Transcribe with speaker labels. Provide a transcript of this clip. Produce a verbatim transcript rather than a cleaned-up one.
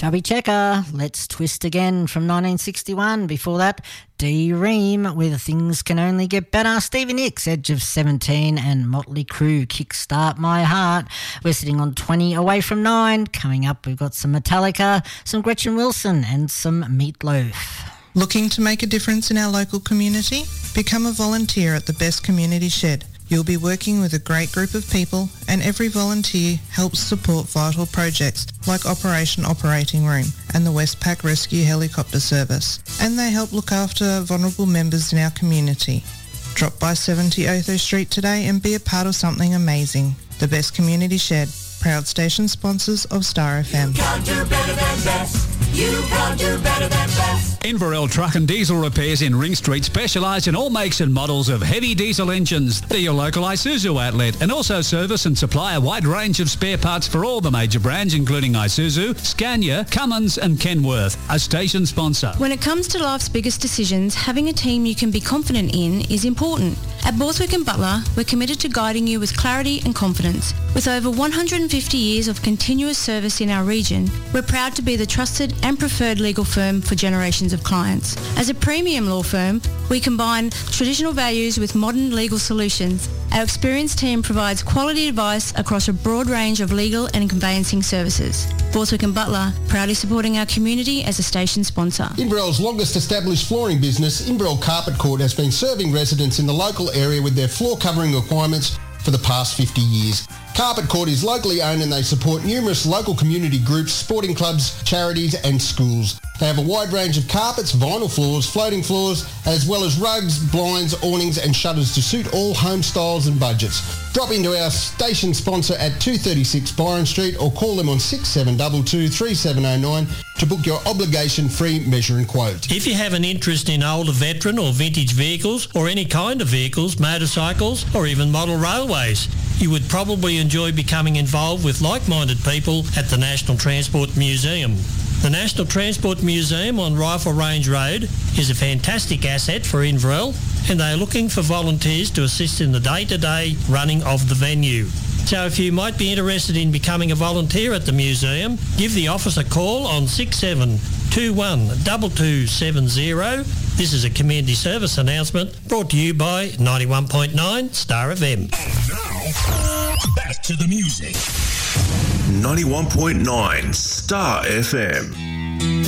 Speaker 1: Chubby Checker, Let's Twist Again from nineteen sixty-one. Before that, D-Ream with Things Can Only Get Better. Stevie Nicks, Edge of seventeen, and Motley Crue, Kickstart My Heart. We're sitting on twenty away from nine. Coming up, we've got some Metallica, some Gretchen Wilson, and some Meatloaf.
Speaker 2: Looking to make a difference in our local community? Become a volunteer at the Best Community Shed. You'll be working with a great group of people, and every volunteer helps support vital projects like Operation Operating Room and the Westpac Rescue Helicopter Service. And they help look after vulnerable members in our community. Drop by seventy Otho Street today and be a part of something amazing. The Best Community Shed, proud station sponsors of Star F M.
Speaker 3: You can't do better than best. You can't do better than best.
Speaker 4: Inverell Truck and Diesel Repairs in Ring Street specialise in all makes and models of heavy diesel engines. They're your local Isuzu outlet and also service and supply a wide range of spare parts for all the major brands including Isuzu, Scania, Cummins and Kenworth, a station sponsor.
Speaker 5: When it comes to life's biggest decisions, having a team you can be confident in is important. At Borthwick and Butler, we're committed to guiding you with clarity and confidence. With over one hundred fifty years of continuous service in our region, we're proud to be the trusted and preferred legal firm for generations of clients. As a premium law firm, we combine traditional values with modern legal solutions. Our experienced team provides quality advice across a broad range of legal and conveyancing services. Borthwick and Butler, proudly supporting our community as a station sponsor.
Speaker 6: Inverell's longest established flooring business, Inverell Carpet Court, has been serving residents in the local area with their floor covering requirements for the past fifty years. Carpet Court is locally owned and they support numerous local community groups, sporting clubs, charities and schools. They have a wide range of carpets, vinyl floors, floating floors, as well as rugs, blinds, awnings and shutters to suit all home styles and budgets. Drop into our station sponsor at two thirty-six Byron Street or call them on six seven two two, three seven zero nine to book your obligation-free measure and quote.
Speaker 7: If you have an interest in older veteran or vintage vehicles or any kind of vehicles, motorcycles or even model railways, you would probably enjoy becoming involved with like-minded people at the National Transport Museum. The National Transport Museum on Rifle Range Road is a fantastic asset for Inverell, and they are looking for volunteers to assist in the day-to-day running of the venue. So if you might be interested in becoming a volunteer at the museum, give the office a call on six seven two one two two seven zero. This is a community service announcement brought to you by ninety-one point nine Star F M.
Speaker 3: And now, back to the music.
Speaker 8: ninety-one point nine Star F M.